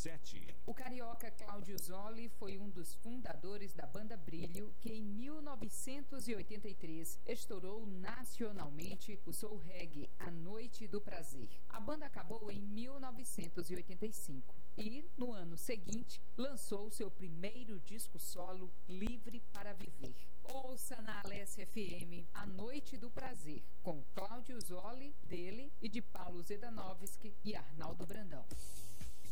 RC7. O carioca Cláudio Zoli foi um dos fundadores da banda Brilho, que em 1983 estourou nacionalmente o soul reggae A Noite do Prazer. A banda acabou em 1985 e, no ano seguinte, lançou seu primeiro disco solo, Livre para Viver. Ouça na Alessia FM A Noite do Prazer, com Cláudio Zoli, dele e de Paulo Zedanovski e Arnaldo Brandão.